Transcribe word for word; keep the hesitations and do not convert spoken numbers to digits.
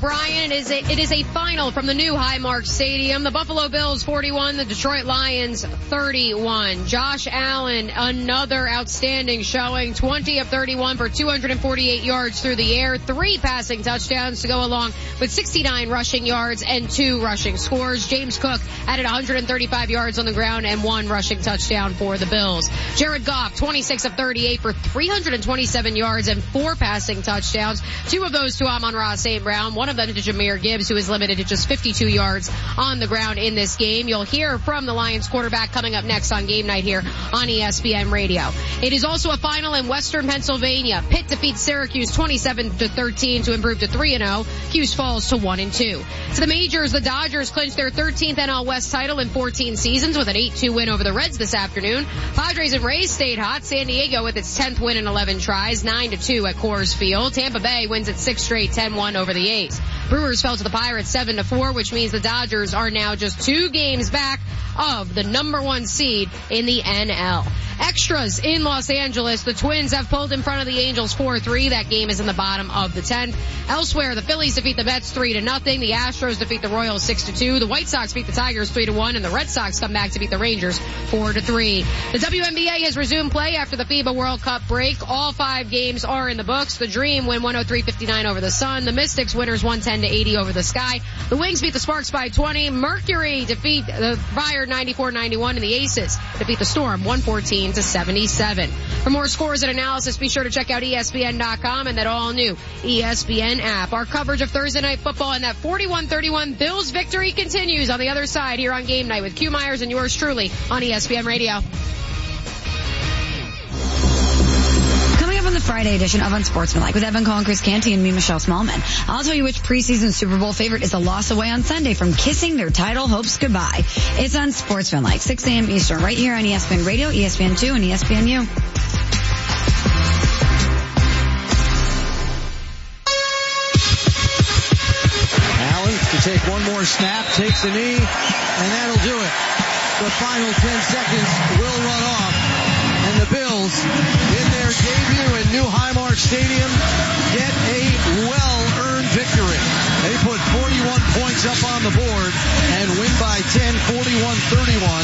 O'Brien. It is a, it is a final from the new Highmark Stadium. The Buffalo Bills forty-one, the Detroit Lions thirty-one. Josh Allen, another outstanding showing, twenty of thirty-one for two hundred forty-eight yards through the air, three passing touchdowns to go along with sixty-nine rushing yards and two rushing scores. James Cook added one hundred thirty-five yards on the ground and one rushing touchdown for the Bills. Jared Goff, twenty-six of thirty-eight for three hundred twenty-seven yards and four passing touchdowns. Two of those to Amon-Ra Saint Brown, one of them to Jahmyr Gibbs, who is limited to just fifty-two yards on the ground in this game. You'll hear from the Lions quarterback coming up next on Game Night here on E S P N Radio. It is also a final in Western Pennsylvania. Pitt defeats Syracuse twenty-seven to thirteen to improve to three and oh. Cuse falls to one and two. To the majors, the Dodgers clinched their thirteenth N L West title in fourteen seasons with an eight two win over the Reds this afternoon. Padres and Rays stayed hot. San Diego with its tenth win in eleven tries, nine to two at Coors Field. Tampa Bay wins its sixth straight, ten one over the A's. Brewers fell to the Pirates seven to four, which means the Dodgers are now just two games back of the number one seed in the N L. Extras in Los Angeles. The Twins have pulled in front of the Angels four three. That game is in the bottom of the tenth. Elsewhere, the Phillies defeat the Mets three to nothing. The Astros defeat the Royals six to two. The White Sox beat the Tigers three to one, and the Red Sox come back to beat the Rangers four to three. The W N B A has resumed play after the FIBA World Cup break. All five games are in the books. The Dream win one oh three fifty-nine over the Sun. The Mystics winners one ten to eighty over the Sky. The Wings beat the Sparks by twenty. Mercury defeat the Fire ninety-four ninety-one, and the Aces defeat the Storm one fourteen to seventy-seven. For more scores and analysis, be sure to check out E S P N dot com and that all-new E S P N app. Our coverage of Thursday Night Football and that forty-one thirty-one Bills victory continues on the other side here on Game Night with Q Myers and yours truly on E S P N Radio. Coming up on the Friday edition of Unsportsmanlike with Evan Cole and Chris Canty and me, Michelle Smallman. I'll tell you which preseason Super Bowl favorite is a loss away on Sunday from kissing their title hopes goodbye. It's Unsportsmanlike, six a.m. Eastern, right here on E S P N Radio, E S P N two, and E S P N U. Allen to take one more snap, takes a knee, and that'll do it. The final ten seconds will run off, and the Bills, in their debut at New Highmark Stadium, get a well-earned victory. They put forty-one points up on the board and win by ten, forty-one thirty-one.